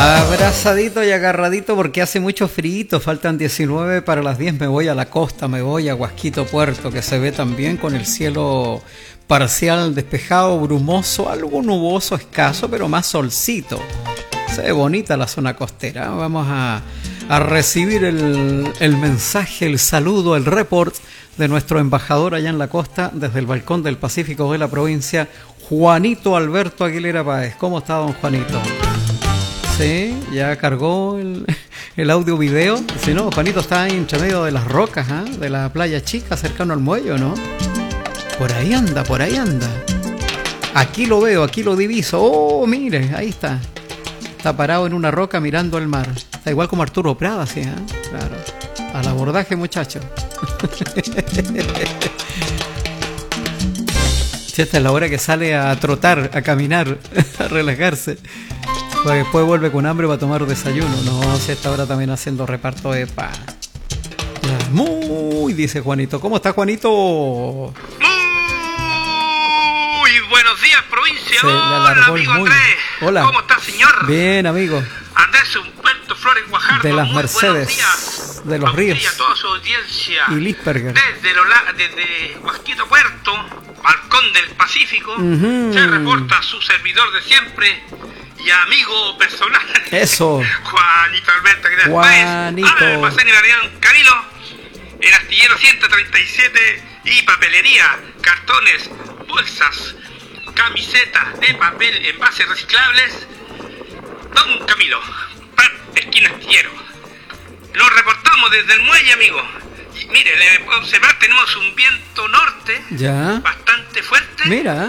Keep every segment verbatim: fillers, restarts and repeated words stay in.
Abrazadito y agarradito porque hace mucho frío, faltan diecinueve para las diez, me voy a la costa, me voy a Huasquito Puerto, que se ve también con el cielo parcial despejado, brumoso, algo nuboso, escaso, pero más solcito. Se ve bonita la zona costera. Vamos a, a recibir el, el mensaje, el saludo, el report de nuestro embajador allá en la costa, desde el balcón del Pacífico de la provincia, Juanito Alberto Aguilera Páez. ¿Cómo está, don Juanito? Sí, ya cargó el, el audio video. Si no, Juanito está ahí entre medio de las rocas, ¿eh? De la playa chica, cercano al muelle, ¿no? Por ahí anda, por ahí anda. Aquí lo veo, aquí lo diviso. Oh, mire, ahí está. Está parado en una roca mirando el mar. Está igual como Arturo Prada, sí, ¿eh? Claro. Al abordaje, muchacho. Si esta es la hora que sale a trotar, a caminar, a relajarse. Pues después vuelve con hambre para tomar desayuno. No, si esta hora también haciendo reparto de pan. Muy, dice Juanito. ¿Cómo está, Juanito? Muy buenos días, provincia. Se Hola, amigo muy... Andrés. Hola. ¿Cómo está, señor? Bien, amigo. Andrés Humberto Flores Guajardo. De las muy Mercedes, días. de los Ríos. Y a toda su audiencia. Y Lisperger. Desde, Lola, desde Huasquito Puerto, balcón del Pacífico, uh-huh. Se reporta su servidor de siempre y amigo personal. Eso. Juanito Alberto Aguilera Juanito. Páez, almacén y Mariano Camilo, el astillero ciento treinta y siete y papelería, cartones, bolsas, camisetas de papel, envases reciclables. Don Camilo, esquina astillero. Nos reportamos desde el muelle, amigo. Y mire, le puedo observar, tenemos un viento norte ya bastante fuerte. Mira.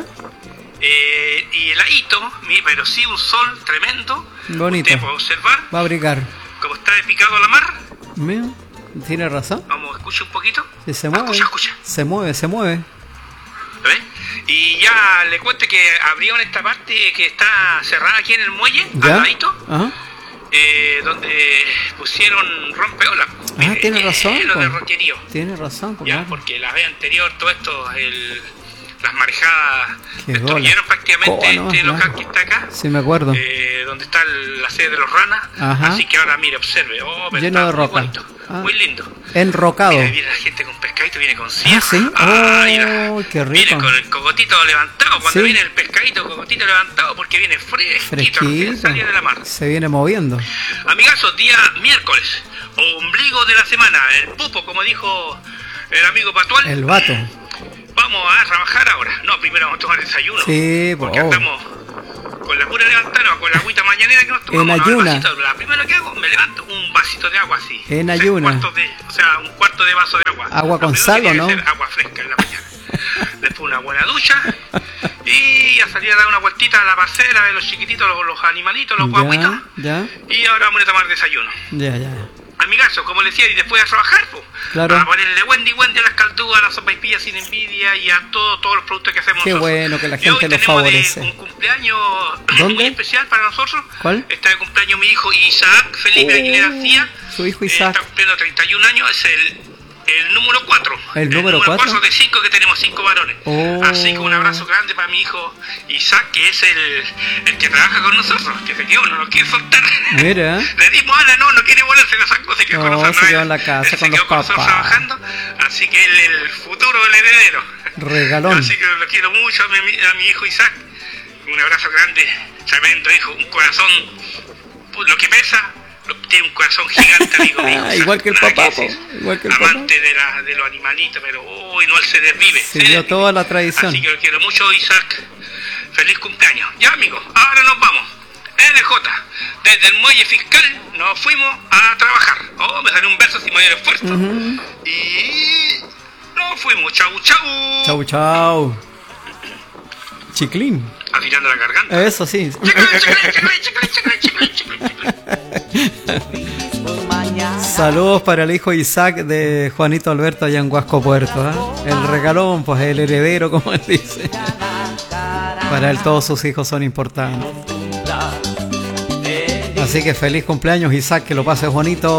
Eh, y heladito, pero sí un sol tremendo. Bonito. Usted puede observar. Va a abrigar. Como está de picado la mar. Mira, tiene razón. Vamos, escucha un poquito. Sí, se mueve. Escucha, escucha. Se mueve, se mueve. ¿Ves? Y ya le cuento que abrieron esta parte que está cerrada aquí en el muelle, ¿ya? al ladito, Ajá. eh, donde pusieron rompeolas. Ah, Mire, tiene razón. Lo de Pues. roquerío. Tiene razón. Ya, Claro. porque la vez anterior, todo esto, el, las marejadas Qué destruyeron gola. prácticamente ¿Cómo no? este Claro. local que está acá. Sí, me acuerdo. Eh, donde está el- la sede de los ranas. Ajá. Así que ahora, mire, observe. Oh, pero Lleno está de muy roca. bonito, Ah. muy lindo. Enrocado. Mira, viene la gente con pescadito, viene con sierra. Ah, ¿sí? Ah, mira. Oh, qué rico. Viene con el cogotito levantado. Cuando Sí. viene el pescadito, cogotito levantado, porque viene fresquito, recién Fresquito. salido de la mar. Se viene moviendo. Amigazos, día miércoles, ombligo de la semana, el pupo, como dijo el amigo Patual. El vato. Vamos a trabajar ahora. No, primero vamos a tomar desayuno. Sí, porque oh. andamos con la pura levantada, con la agüita mañanera que nos tomamos. En no, ayuna. vasito, la primera que hago, me levanto un vasito de agua así. En Seis ayuna. cuartos de, o sea, un cuarto de vaso de agua. Agua con Lo primero sal, que ¿o tiene no? que ser agua fresca en la mañana. Después una buena ducha y a salir a dar una vueltita a la parcela de los chiquititos, los, los animalitos, los guaguitos. Ya, ya, Y ahora vamos a tomar desayuno. ya, ya. Amigazo, como le decía, y después a trabajar, pues. Claro. A ponerle Wendy Wendy a las caldugas, a las sopaipillas sin envidia y a todo, todos los productos que hacemos Qué nosotros. bueno que la Y gente hoy lo tenemos favorece. de un cumpleaños ¿Dónde? muy especial para nosotros. ¿Cuál? Está de cumpleaños mi hijo Isaac Felipe Oh, Aguilera Cía. su hijo Eh, Isaac. está cumpliendo treinta y un años, es el, el número cuatro. ¿El número cuatro? cuatro de cinco, que tenemos cinco varones. Oh. Así que un abrazo grande para mi hijo Isaac, que es el, el que trabaja con nosotros, que se quedó, no nos quiere soltar. Mira. Le dimos Ana, no, no quiere volverse, la sacó, se quedó No, con nosotros. se él- quedó en la casa él con se quedó los con nosotros papás. trabajando, así que él el futuro del heredero. Regalón. Así que lo quiero mucho a mi, a mi hijo Isaac. Un abrazo grande, tremendo hijo, un corazón, pues, lo que pesa, lo- tiene un corazón gigante, amigo mío. Ah, igual que el Nada papá, decir. po, igual que el papá. Amante de, la, de los animalitos, pero uy, no, él se desvive. se Siguió desvive. toda la tradición. Así que lo quiero mucho, Isaac. Feliz cumpleaños. Ya, amigos, ahora nos vamos. N J, desde el muelle fiscal nos fuimos a trabajar. Oh, me salió un verso sin mayor esfuerzo. Ujú. Y nos fuimos. Chau, chau. Chau, chau. Chiclín. Afilando la garganta. Eso sí. Chicle, chicle, chicle, chicle, chicle, chicle, chicle, chicle. Saludos para el hijo Isaac de Juanito Alberto allá en Huasco Puerto. ¿Eh? El regalón, pues el heredero, como él dice. Para él todos sus hijos son importantes. Así que feliz cumpleaños, Isaac, que lo pases bonito.